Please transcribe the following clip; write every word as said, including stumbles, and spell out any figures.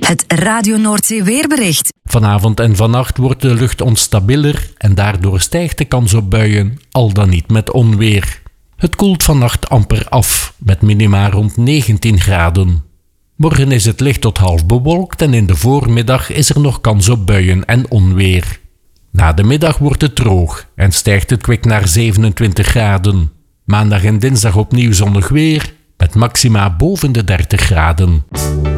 Het Radio Noordzee weerbericht. Vanavond en vannacht wordt de lucht onstabieler en daardoor stijgt de kans op buien, al dan niet met onweer. Het koelt vannacht amper af, met minima rond negentien graden. Morgen is het licht tot half bewolkt en in de voormiddag is er nog kans op buien en onweer. Na de middag wordt het droog en stijgt het kwik naar zevenentwintig graden. Maandag en dinsdag opnieuw zonnig weer, met maxima boven de dertig graden.